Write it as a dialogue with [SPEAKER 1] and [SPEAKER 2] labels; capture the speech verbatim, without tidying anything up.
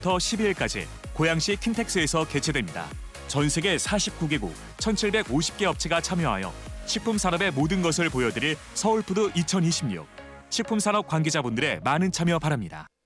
[SPEAKER 1] 더 십이 일까지 고양시 킨텍스에서 개최됩니다. 전 세계 사십구 개국 천칠백오십 개 업체가 참여하여 식품 산업의 모든 것을 보여드릴 서울푸드 이천이십육. 식품 산업 관계자분들의 많은 참여 바랍니다.